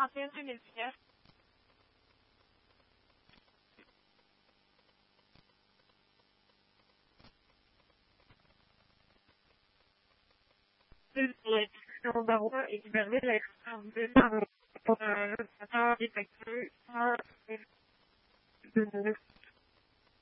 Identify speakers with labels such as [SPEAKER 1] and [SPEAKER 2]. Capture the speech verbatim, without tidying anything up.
[SPEAKER 1] quarantaine deux mille dix-neuf. La discussion d'Aroua et Iberville a été pour un ordinateur défectueux.